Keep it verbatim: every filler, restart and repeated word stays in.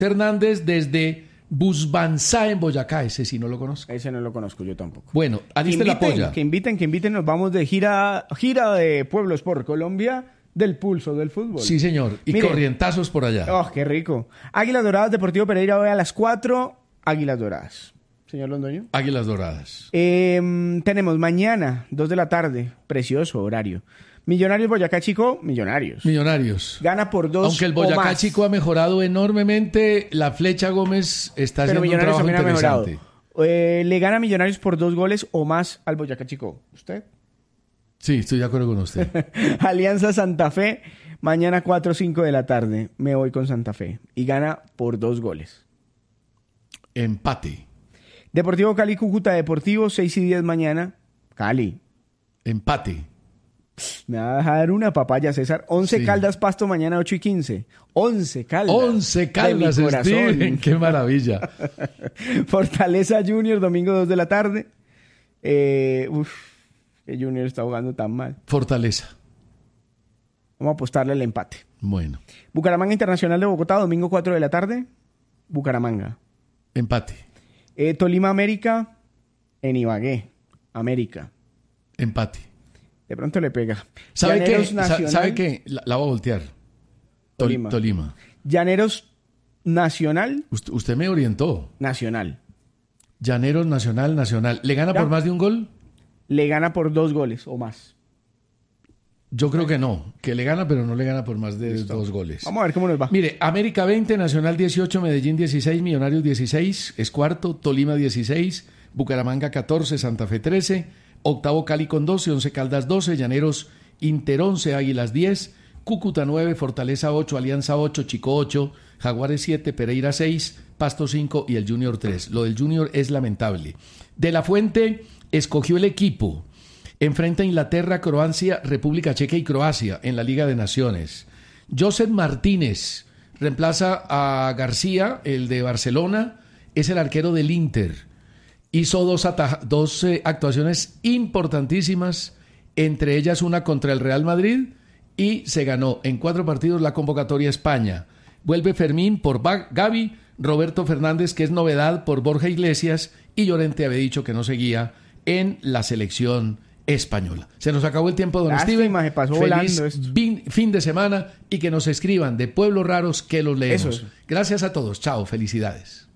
Fernández desde Busbanzá en Boyacá. Ese sí no lo conozco. Ese no lo conozco yo tampoco. Bueno, aliste la polla. Que inviten, que inviten. Nos vamos de gira, gira de pueblos por Colombia del pulso del fútbol. Sí, señor. Y Mire, corrientazos por allá. Oh, qué rico. Águilas Doradas, Deportivo Pereira hoy a las cuatro. Águilas Doradas. Señor Londoño. Águilas Doradas. Eh, tenemos mañana, dos de la tarde. Precioso horario. Millonarios Boyacá Chico, Millonarios. Millonarios. Gana por dos. Aunque el Boyacá Chico ha mejorado enormemente, la Flecha Gómez está Pero haciendo un trabajo interesante. Eh, le gana Millonarios por dos goles o más al Boyacá Chico. ¿Usted? Sí, estoy de acuerdo con usted. Alianza Santa Fe, mañana cuatro o cinco de la tarde. Me voy con Santa Fe. Y gana por dos goles. Empate. Deportivo Cali, Cúcuta Deportivo, seis y diez mañana. Cali. Empate. Me va a dejar una papaya, César. Once sí. Caldas, Pasto, mañana ocho y quince. Once Caldas. Once Caldas, Steven. Qué maravilla. Fortaleza Junior, domingo dos de la tarde. Eh, uf, el Junior está jugando tan mal. Fortaleza. Vamos a apostarle el empate. Bueno. Bucaramanga Internacional de Bogotá, domingo cuatro de la tarde. Bucaramanga. Empate. Eh, Tolima América en Ibagué. América. Empate. De pronto le pega. ¿Sabe qué? Nacional, ¿Sabe qué? La, la voy a voltear. Tolima. Tolima. Llaneros Nacional. Usted, usted me orientó. Nacional. Llaneros Nacional, Nacional. ¿Le gana ya. por más de un gol? Le gana por dos goles o más. Yo creo que no. Que le gana, pero no le gana por más de Listo. dos goles. Vamos a ver cómo nos va. Mire, América veinte, Nacional dieciocho, Medellín dieciséis, Millonarios dieciséis, es cuarto, Tolima dieciséis, Bucaramanga catorce, Santa Fe trece, octavo Cali con doce, once Caldas doce, Llaneros Inter once, Águilas diez, Cúcuta nueve, Fortaleza ocho, Alianza ocho, Chico ocho, Jaguares siete, Pereira seis, Pasto cinco y el Junior tres. Lo del Junior es lamentable. De la Fuente escogió el equipo. Enfrenta a Inglaterra, Croacia, República Checa y Croacia en la Liga de Naciones. Josep Martínez reemplaza a García, el de Barcelona, es el arquero del Inter. Hizo dos, ataja- dos eh, actuaciones importantísimas, entre ellas una contra el Real Madrid, y se ganó en cuatro partidos la convocatoria a España. Vuelve Fermín por ba- Gavi, Roberto Fernández, que es novedad, por Borja Iglesias, y Llorente había dicho que no seguía en la selección española. Se nos acabó el tiempo, don Lástima, Steven. se pasó Feliz volando esto. fin, fin de semana y que nos escriban de pueblos raros que los leemos. Eso es. Gracias a todos. Chao, felicidades.